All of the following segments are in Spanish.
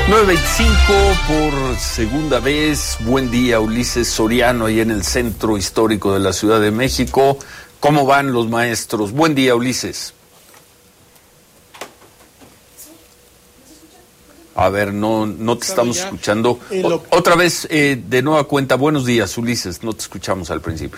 9:25 por segunda vez. Buen día, Ulises Soriano, ahí en el centro histórico de la Ciudad de México. ¿Cómo van los maestros? Buen día, Ulises. A ver, no te estamos escuchando. Otra vez, de nueva cuenta, buenos días, Ulises, no te escuchamos al principio.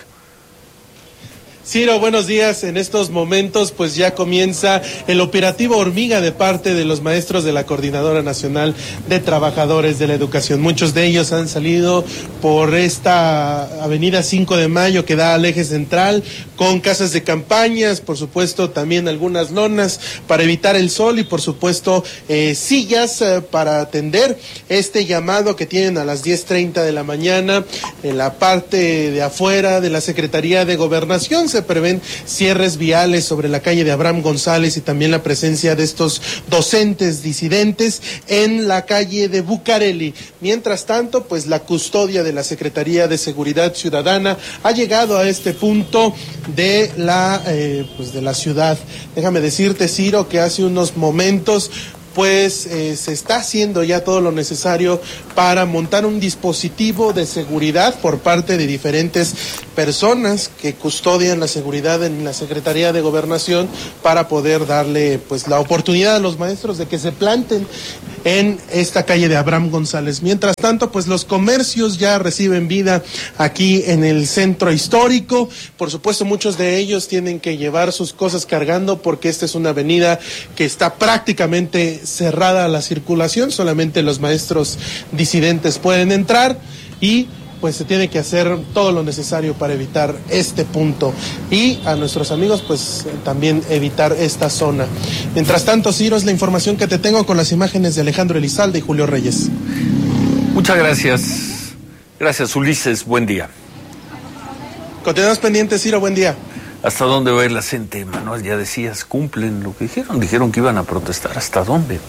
Ciro, buenos días. En estos momentos pues ya comienza el operativo hormiga de parte de los maestros de la Coordinadora Nacional de Trabajadores de la Educación. Muchos de ellos han salido por esta avenida 5 de Mayo que da al eje central con casas de campañas, por supuesto también algunas lonas para evitar el sol y por supuesto sillas para atender este llamado que tienen a las 10:30 de la mañana en la parte de afuera de la Secretaría de Gobernación. Se prevén cierres viales sobre la calle de Abraham González y también la presencia de estos docentes disidentes en la calle de Bucareli. Mientras tanto, pues la custodia de la Secretaría de Seguridad Ciudadana ha llegado a este punto de la ciudad. Déjame decirte, Ciro, que hace unos momentos se está haciendo ya todo lo necesario para montar un dispositivo de seguridad por parte de diferentes personas que custodian la seguridad en la Secretaría de Gobernación para poder darle pues la oportunidad a los maestros de que se planten en esta calle de Abraham González. Mientras tanto, pues los comercios ya reciben vida aquí en el centro histórico. Por supuesto, muchos de ellos tienen que llevar sus cosas cargando porque esta es una avenida que está prácticamente cerrada a la circulación. Solamente los maestros disidentes pueden entrar y pues se tiene que hacer todo lo necesario para evitar este punto y a nuestros amigos pues también evitar esta zona. Mientras tanto, Ciro, es la información que te tengo con las imágenes de Alejandro Elizalde y Julio Reyes. Muchas gracias. Gracias, Ulises. Buen día. Continuamos pendientes, Ciro. Buen día. ¿Hasta dónde va a ir la gente, Manuel? Ya decías, cumplen lo que dijeron. Dijeron que iban a protestar. ¿Hasta dónde?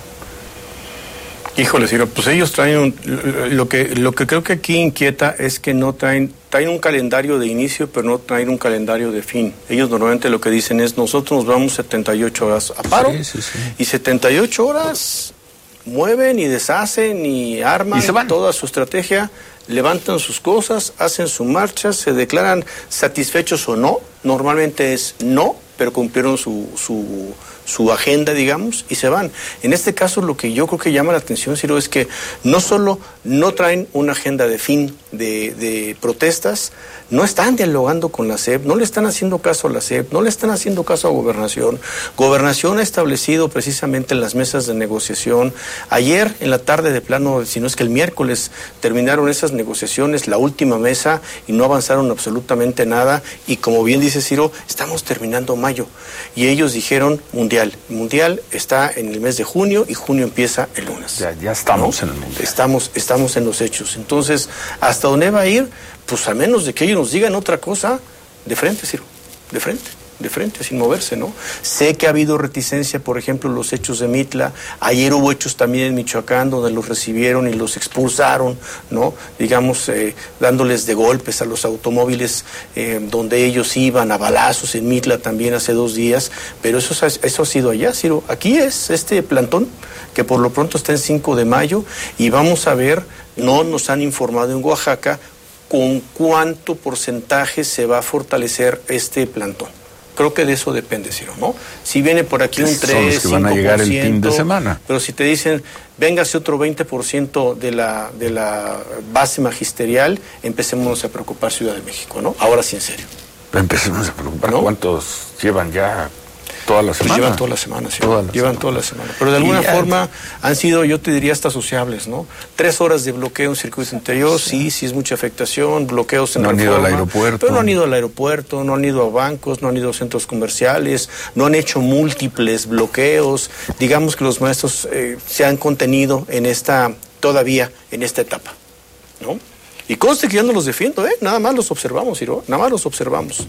Híjole, Ciro, pues ellos traen lo que creo que aquí inquieta es que no traen un calendario de inicio, pero no traen un calendario de fin. Ellos normalmente lo que dicen es, nosotros nos vamos 78 horas a paro, sí. Y 78 horas mueven y deshacen y arman toda su estrategia, levantan sus cosas, hacen su marcha, se declaran satisfechos o no, normalmente es no, pero cumplieron su agenda, digamos, y se van. En este caso, lo que yo creo que llama la atención, Ciro, es que no solo no traen una agenda de fin de protestas, no están dialogando con la SEP, no le están haciendo caso a la SEP, no le están haciendo caso a Gobernación. Gobernación ha establecido precisamente las mesas de negociación. Ayer, en la tarde de plano, si no es que el miércoles, terminaron esas negociaciones, la última mesa, y no avanzaron absolutamente nada. Y como bien dice Ciro, estamos terminando mayo. Y ellos dijeron mundial. El mundial está en el mes de junio y junio empieza el lunes. Ya estamos, ¿no? En el mundial. Estamos en los hechos. Entonces, ¿hasta dónde va a ir? Pues a menos de que ellos nos digan otra cosa, de frente, Ciro, de frente, sin moverse, ¿no? Sé que ha habido reticencia, por ejemplo, los hechos de Mitla. Ayer hubo hechos también en Michoacán donde los recibieron y los expulsaron, ¿no? Digamos, dándoles de golpes a los automóviles donde ellos iban, a balazos en Mitla también hace 2 días. Pero eso ha sido allá, Ciro. Aquí es este plantón que por lo pronto está en 5 de mayo y vamos a ver, no nos han informado en Oaxaca con cuánto porcentaje se va a fortalecer este plantón. Creo que de eso depende, Ciro, ¿no? Si viene por aquí un 3, son los que van a llegar el fin de semana. Pero si te dicen, véngase otro 20% de la base magisterial, empecemos a preocupar Ciudad de México, ¿no? Ahora sí, en serio. Empecemos a preocupar, ¿no? ¿Cuántos llevan ya toda la semana? Pues llevan toda la semana, sí. Toda la semana. Pero de alguna forma han sido, yo te diría, hasta sociables, ¿no? 3 horas de bloqueo en circuito interior, sí es mucha afectación, bloqueos en Reforma. No han ido al aeropuerto. Pero no han ido al aeropuerto, no han ido a bancos, no han ido a centros comerciales, no han hecho múltiples bloqueos. Digamos que los maestros se han contenido todavía en esta etapa, ¿no? Y conste que yo no los defiendo, nada más los observamos, Ciro, nada más los observamos.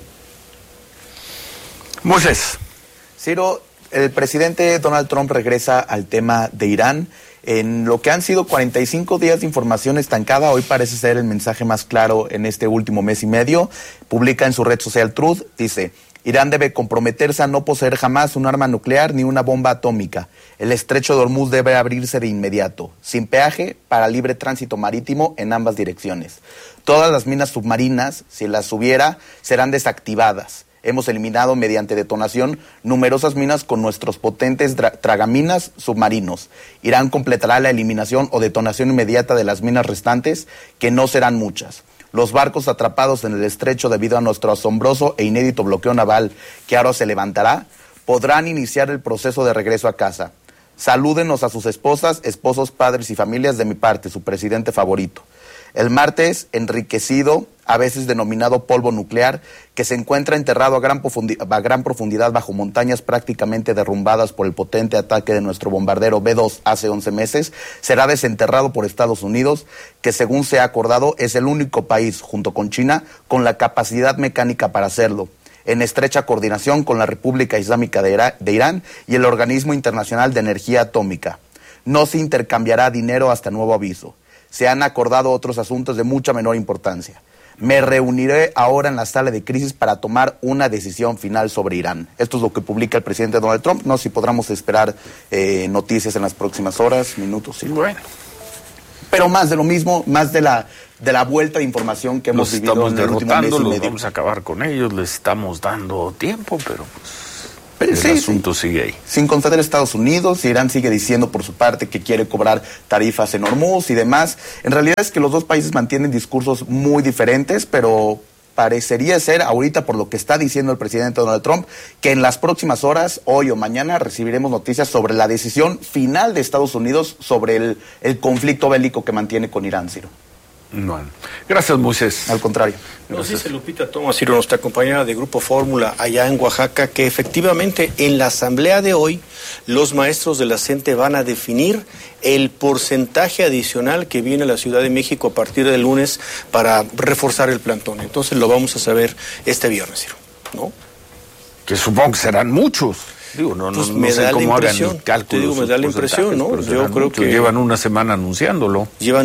Moisés. Ciro, el presidente Donald Trump regresa al tema de Irán. En lo que han sido 45 días de información estancada, hoy parece ser el mensaje más claro en este último mes y medio. Publica en su red social Truth, dice: Irán debe comprometerse a no poseer jamás un arma nuclear ni una bomba atómica. El estrecho de Hormuz debe abrirse de inmediato, sin peaje, para libre tránsito marítimo en ambas direcciones. Todas las minas submarinas, si las hubiera, serán desactivadas. Hemos eliminado mediante detonación numerosas minas con nuestros potentes tragaminas submarinos. Irán completará la eliminación o detonación inmediata de las minas restantes, que no serán muchas. Los barcos atrapados en el estrecho debido a nuestro asombroso e inédito bloqueo naval, que ahora se levantará, podrán iniciar el proceso de regreso a casa. Salúdenos a sus esposas, esposos, padres y familias de mi parte, su presidente favorito. El martes, enriquecido, a veces denominado polvo nuclear, que se encuentra enterrado a gran profundidad bajo montañas prácticamente derrumbadas por el potente ataque de nuestro bombardero B-2 hace 11 meses, será desenterrado por Estados Unidos, que según se ha acordado es el único país, junto con China, con la capacidad mecánica para hacerlo, en estrecha coordinación con la República Islámica de Irán y el Organismo Internacional de Energía Atómica. No se intercambiará dinero hasta nuevo aviso. Se han acordado otros asuntos de mucha menor importancia. Me reuniré ahora en la sala de crisis para tomar una decisión final sobre Irán. Esto es lo que publica el presidente Donald Trump. No sé si podamos esperar noticias en las próximas horas, minutos. Sí. Bueno. Pero más de lo mismo, más de la vuelta de información que hemos vivido en el último mes y medio. Vamos a acabar con ellos, les estamos dando tiempo, pero pues el asunto sigue ahí. Sin conceder a Estados Unidos, Irán sigue diciendo por su parte que quiere cobrar tarifas en Hormuz y demás. En realidad es que los dos países mantienen discursos muy diferentes, pero parecería ser ahorita, por lo que está diciendo el presidente Donald Trump, que en las próximas horas, hoy o mañana, recibiremos noticias sobre la decisión final de Estados Unidos sobre el conflicto bélico que mantiene con Irán, Ciro. Bueno, gracias, Moisés. Al contrario. Nos dice Lupita Thomas, Ciro, nuestra compañera de Grupo Fórmula allá en Oaxaca, que efectivamente en la asamblea de hoy los maestros de la CENTE van a definir el porcentaje adicional que viene a la Ciudad de México a partir del lunes para reforzar el plantón. Entonces lo vamos a saber este viernes, Ciro, ¿no? Que supongo que serán muchos. Digo, no sé cómo hagan el cálculo. Me da la impresión, ¿no? Yo creo que llevan una semana anunciándolo.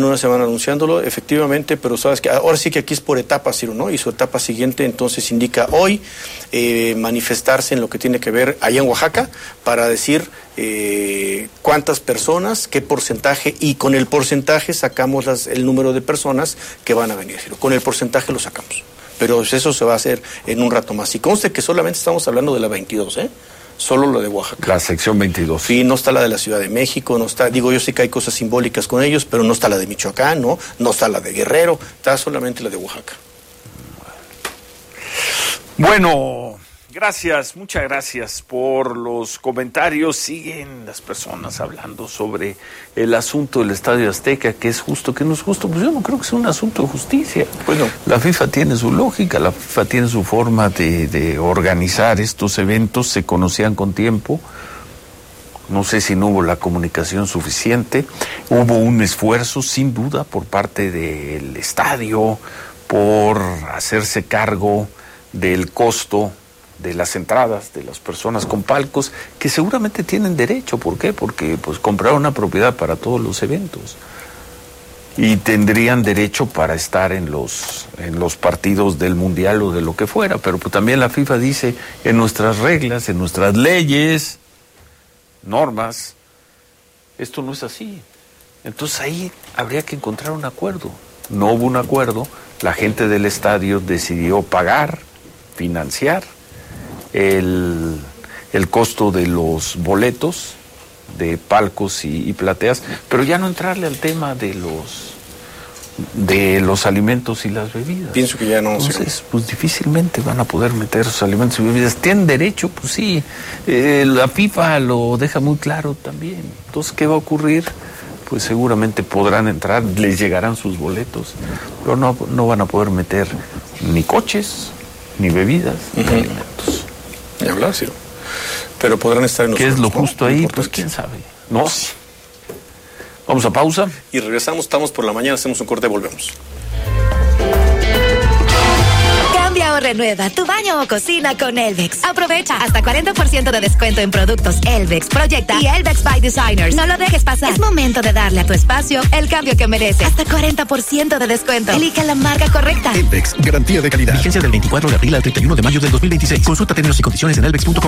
Efectivamente, pero sabes que ahora sí que aquí es por etapas, Ciro, ¿no? Y su etapa siguiente entonces indica hoy manifestarse en lo que tiene que ver allá en Oaxaca para decir cuántas personas, qué porcentaje, y con el porcentaje sacamos el número de personas que van a venir, Ciro. Con el porcentaje lo sacamos. Pero eso se va a hacer en un rato más. Y conste que solamente estamos hablando de la 22, Solo lo de Oaxaca. La sección 22. Sí, no está la de la Ciudad de México, no está, yo sé que hay cosas simbólicas con ellos, pero no está la de Michoacán, no está la de Guerrero, está solamente la de Oaxaca. Bueno, gracias, muchas gracias por los comentarios. Siguen las personas hablando sobre el asunto del Estadio Azteca, que es justo, que no es justo. Pues yo no creo que sea un asunto de justicia. Bueno, la FIFA tiene su lógica, la FIFA tiene su forma de organizar estos eventos, se conocían con tiempo. No sé si no hubo la comunicación suficiente. Hubo un esfuerzo, sin duda, por parte del estadio, por hacerse cargo del costo de las entradas de las personas con palcos, que seguramente tienen derecho. ¿Por qué? Porque pues compraron una propiedad para todos los eventos y tendrían derecho para estar en los partidos del Mundial o de lo que fuera. Pero pues también la FIFA dice, en nuestras reglas, en nuestras leyes, normas, esto no es así. Entonces ahí habría que encontrar un acuerdo. No hubo un acuerdo. La gente del estadio decidió pagar, financiar el costo de los boletos, de palcos y plateas, pero ya no entrarle al tema de los alimentos y las bebidas. Pienso que ya no. Entonces, pues difícilmente van a poder meter sus alimentos y bebidas. ¿Tienen derecho? Pues sí. La FIFA lo deja muy claro también. Entonces, ¿qué va a ocurrir? Pues seguramente podrán entrar, les llegarán sus boletos, pero no van a poder meter ni coches, ni bebidas, ni alimentos. Ni hablar, sí. Pero podrán estar en los... ¿Qué es lo justo ahí? Pues quién sabe. No. Vamos a pausa. Y regresamos, estamos por la mañana, hacemos un corte y volvemos. Cambia o renueva tu baño o cocina con Elvex. Aprovecha hasta 40% de descuento en productos Elvex, Proyecta y Elvex by Designers. No lo dejes pasar. Es momento de darle a tu espacio el cambio que merece. Hasta 40% de descuento. Elige la marca correcta. Elvex, garantía de calidad. Vigencia del 24 de abril al 31 de mayo del 2026. Consulta términos y condiciones en elvex.com.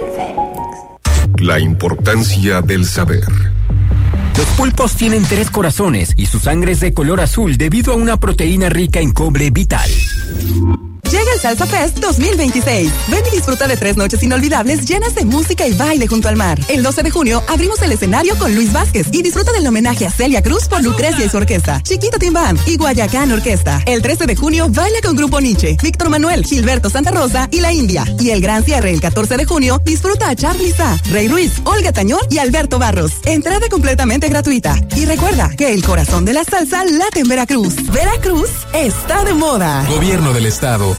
La importancia del saber. Los pulpos tienen 3 corazones y su sangre es de color azul debido a una proteína rica en cobre vital. Llega el Salsa Fest 2026. Ven y disfruta de 3 noches inolvidables llenas de música y baile junto al mar. El 12 de junio abrimos el escenario con Luis Vázquez y disfruta del homenaje a Celia Cruz por Lucrecia y su orquesta, Chiquita Team Band y Guayacán Orquesta. El 13 de junio baila con Grupo Nietzsche, Víctor Manuel, Gilberto Santa Rosa y La India. Y el gran cierre el 14 de junio disfruta a Charly Sa, Rey Ruiz, Olga Tañón y Alberto Barros. Entrada completamente gratuita. Y recuerda que el corazón de la salsa late en Veracruz. Veracruz está de moda. Gobierno del Estado.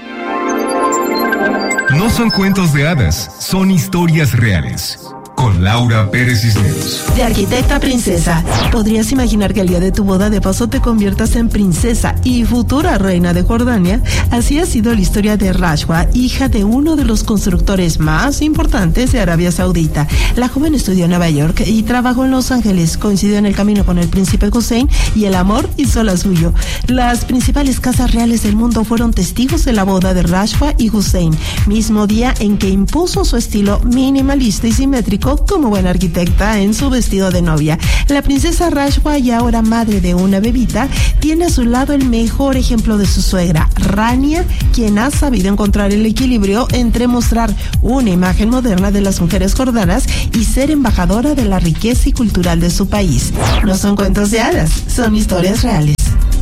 No son cuentos de hadas, son historias reales. Con Laura Pérez Cisneros. De arquitecta a princesa. ¿Podrías imaginar que el día de tu boda de paso te conviertas en princesa y futura reina de Jordania? Así ha sido la historia de Rashwa, hija de uno de los constructores más importantes de Arabia Saudita. La joven estudió en Nueva York y trabajó en Los Ángeles. Coincidió en el camino con el príncipe Hussein y el amor hizo la suyo. Las principales casas reales del mundo fueron testigos de la boda de Rashwa y Hussein, mismo día en que impuso su estilo minimalista y simétrico como buena arquitecta en su vestido de novia. La princesa Rashwa, y ahora madre de una bebita, tiene a su lado el mejor ejemplo de su suegra, Rania, quien ha sabido encontrar el equilibrio entre mostrar una imagen moderna de las mujeres jordanas y ser embajadora de la riqueza y cultural de su país. No son cuentos de hadas, son historias reales.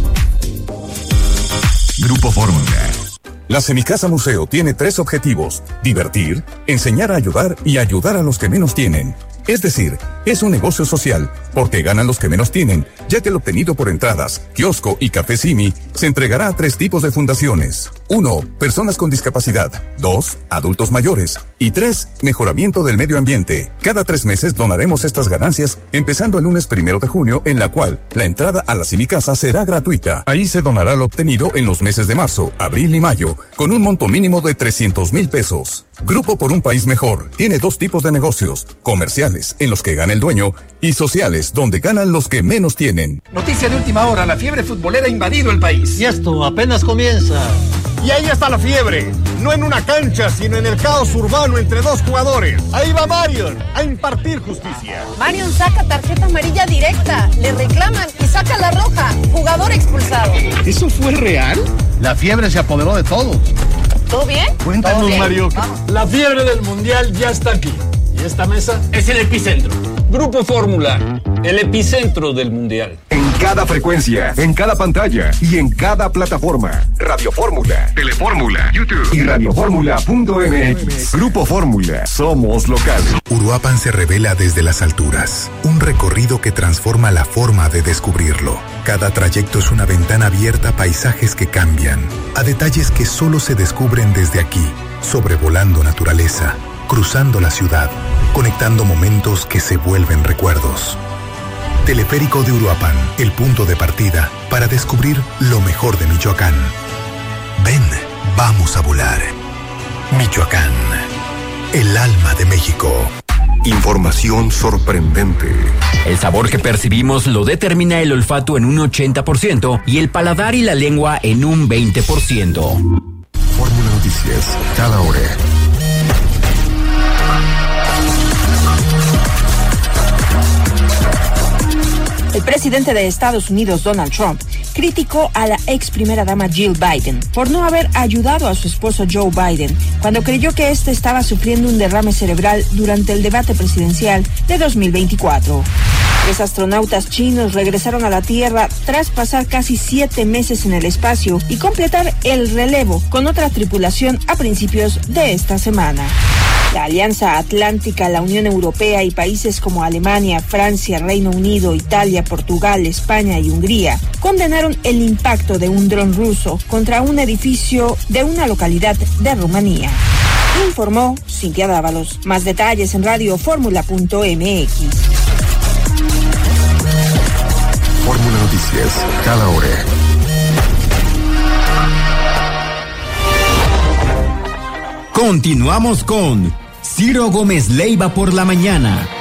Grupo Fórmula. La Semicasa Museo tiene 3 objetivos: divertir, enseñar a ayudar y ayudar a los que menos tienen. Es decir, es un negocio social, porque ganan los que menos tienen, ya que el obtenido por entradas, kiosco y café Simi se entregará a 3 tipos de fundaciones. 1. Personas con discapacidad. 2. Adultos mayores. Y 3. Mejoramiento del medio ambiente. Cada 3 meses donaremos estas ganancias, empezando el lunes 1 de junio, en la cual la entrada a la Semicasa será gratuita. Ahí se donará lo obtenido en los meses de marzo, abril y mayo, con un monto mínimo de 300,000 pesos. Grupo por un País Mejor tiene 2 tipos de negocios: comerciales, en los que gana el dueño, y sociales, donde ganan los que menos tienen. Noticia de última hora: la fiebre futbolera ha invadido el país. Y esto apenas comienza. Y ahí está la fiebre, no en una cancha, sino en el caos urbano entre 2 jugadores. Ahí va Marion a impartir justicia. Marion saca tarjeta amarilla directa, le reclaman y saca la roja. Jugador expulsado. ¿Eso fue real? La fiebre se apoderó de todos. ¿Todo bien? Cuéntanos, bien, Mario. Vamos. La fiebre del mundial ya está aquí. Y esta mesa es el epicentro. Grupo Fórmula, el epicentro del mundial. En cada frecuencia, en cada pantalla y en cada plataforma. Radio Fórmula, Telefórmula, YouTube y radioformula.mx. Grupo Fórmula, somos locales. Uruapan se revela desde las alturas. Un recorrido que transforma la forma de descubrirlo. Cada trayecto es una ventana abierta a paisajes que cambian, a detalles que solo se descubren desde aquí, sobrevolando naturaleza, cruzando la ciudad, conectando momentos que se vuelven recuerdos. Teleférico de Uruapan, el punto de partida para descubrir lo mejor de Michoacán. Ven, vamos a volar. Michoacán, el alma de México. Información sorprendente. El sabor que percibimos lo determina el olfato en un 80% y el paladar y la lengua en un 20%. Fórmula Noticias, cada hora. El presidente de Estados Unidos, Donald Trump, criticó a la ex primera dama Jill Biden por no haber ayudado a su esposo Joe Biden cuando creyó que éste estaba sufriendo un derrame cerebral durante el debate presidencial de 2024. 3 astronautas chinos regresaron a la Tierra tras pasar casi 7 meses en el espacio y completar el relevo con otra tripulación a principios de esta semana. La Alianza Atlántica, la Unión Europea y países como Alemania, Francia, Reino Unido, Italia, Portugal, España y Hungría condenaron el impacto de un dron ruso contra un edificio de una localidad de Rumanía. Informó Cintia Dávalos. Más detalles en radioformula.mx. Fórmula Noticias, cada hora. Continuamos con Ciro Gómez Leiva por la mañana.